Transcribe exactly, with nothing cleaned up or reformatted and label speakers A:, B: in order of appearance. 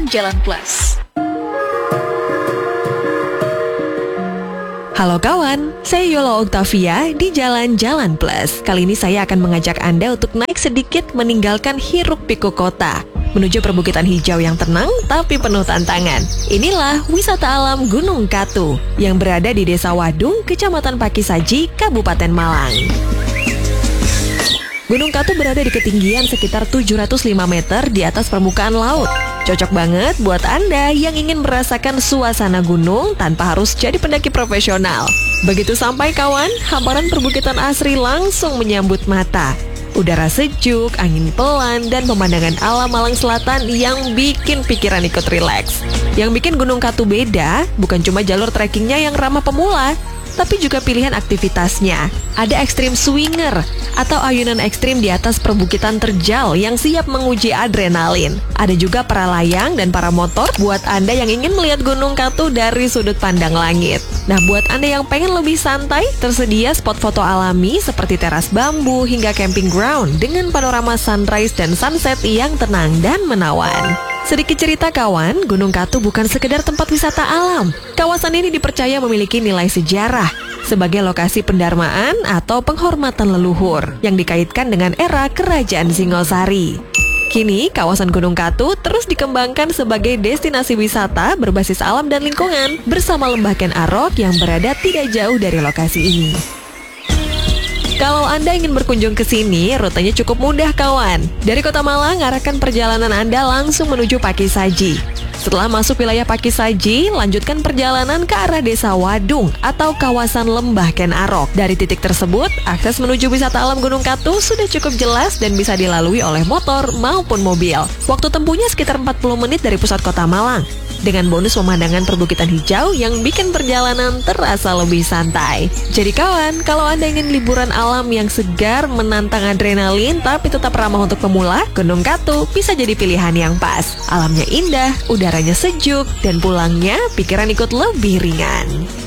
A: Jalan Plus.
B: Halo kawan, saya Yola Octavia di Jalan-Jalan Plus. Kali ini saya akan mengajak Anda untuk naik sedikit meninggalkan hiruk-pikuk kota, menuju perbukitan hijau yang tenang tapi penuh tantangan. Inilah wisata alam Gunung Katu yang berada di Desa Wadung, Kecamatan Pakisaji, Kabupaten Malang. Gunung Katu berada di ketinggian sekitar tujuh ratus lima meter di atas permukaan laut. Cocok banget buat Anda yang ingin merasakan suasana gunung tanpa harus jadi pendaki profesional. Begitu sampai kawan, hamparan perbukitan asri langsung menyambut mata. Udara sejuk, angin pelan, dan pemandangan alam Malang Selatan yang bikin pikiran ikut rileks. Yang bikin Gunung Katu beda, bukan cuma jalur trekkingnya yang ramah pemula, tapi juga pilihan aktivitasnya. Ada ekstrim swinger atau ayunan ekstrim di atas perbukitan terjal yang siap menguji adrenalin. Ada juga para layang dan para motor buat Anda yang ingin melihat Gunung Katu dari sudut pandang langit. Nah, buat Anda yang pengen lebih santai, tersedia spot foto alami seperti teras bambu hingga camping ground dengan panorama sunrise dan sunset yang tenang dan menawan. Sedikit cerita kawan, Gunung Katu bukan sekedar tempat wisata alam. Kawasan ini dipercaya memiliki nilai sejarah sebagai lokasi pendarmaan atau penghormatan leluhur yang dikaitkan dengan era Kerajaan Singosari. Kini, kawasan Gunung Katu terus dikembangkan sebagai destinasi wisata berbasis alam dan lingkungan bersama Lembah Ken Arok yang berada tidak jauh dari lokasi ini. Kalau Anda ingin berkunjung ke sini, rutenya cukup mudah kawan. Dari Kota Malang, arahkan perjalanan Anda langsung menuju Pakisaji. Setelah masuk wilayah Pakisaji, lanjutkan perjalanan ke arah Desa Wadung atau kawasan Lembah Ken Arok. Dari titik tersebut, akses menuju wisata alam Gunung Katu sudah cukup jelas dan bisa dilalui oleh motor maupun mobil. Waktu tempuhnya sekitar empat puluh menit dari pusat Kota Malang, dengan bonus pemandangan perbukitan hijau yang bikin perjalanan terasa lebih santai. Jadi kawan, kalau Anda ingin liburan alam yang segar, menantang adrenalin, tapi tetap ramah untuk pemula, Gunung Katu bisa jadi pilihan yang pas. Alamnya indah, udaranya sejuk, dan pulangnya pikiran ikut lebih ringan.